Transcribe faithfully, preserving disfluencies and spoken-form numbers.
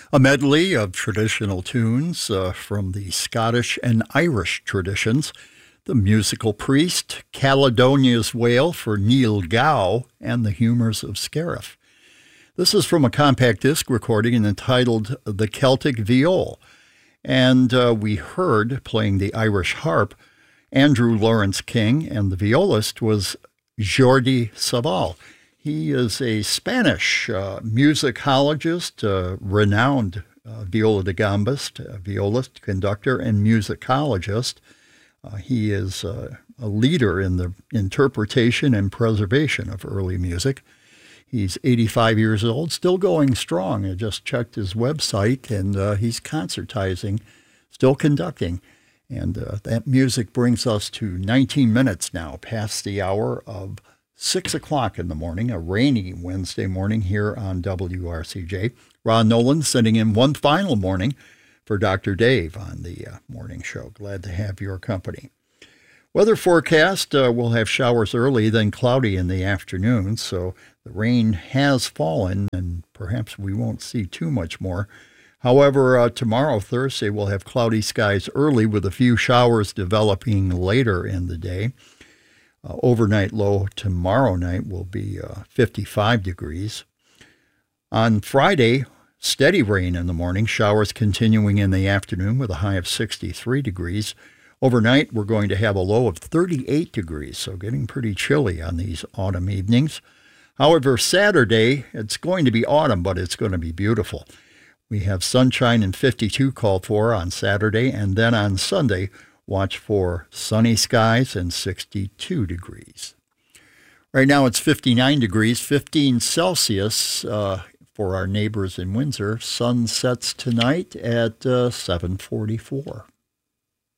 A medley of traditional tunes uh, from the Scottish and Irish traditions, The Musical Priest, Caledonia's Wail for Neil Gow, and The Humours of Scariff. This is from a compact disc recording entitled The Celtic Viol, and uh, we heard, playing the Irish harp, Andrew Lawrence King, and the violist was Jordi Savall. He is a Spanish uh, musicologist, uh, renowned uh, viola da gambist, uh, violist, conductor, and musicologist. Uh, he is uh, a leader in the interpretation and preservation of early music. He's eighty-five years old, still going strong. I just checked his website, and uh, he's concertizing, still conducting. And uh, that music brings us to nineteen minutes now, past the hour of six o'clock in the morning, a rainy Wednesday morning here on W R C J. Ron Nolan sending in one final morning for Doctor Dave on the uh, morning show. Glad to have your company. Weather forecast, uh, we'll have showers early, then cloudy in the afternoon, so the rain has fallen, and perhaps we won't see too much more. However, uh, tomorrow, Thursday, we'll have cloudy skies early with a few showers developing later in the day. Uh, overnight low tomorrow night will be uh, fifty-five degrees. On Friday, steady rain in the morning, showers continuing in the afternoon with a high of sixty-three degrees. Overnight, we're going to have a low of thirty-eight degrees, so getting pretty chilly on these autumn evenings. However, Saturday, it's going to be autumn, but it's going to be beautiful. We have sunshine and fifty-two called for on Saturday, and then on Sunday, watch for sunny skies and sixty-two degrees. Right now it's fifty-nine degrees, fifteen Celsius uh, for our neighbors in Windsor. Sun sets tonight at uh, seven forty-four.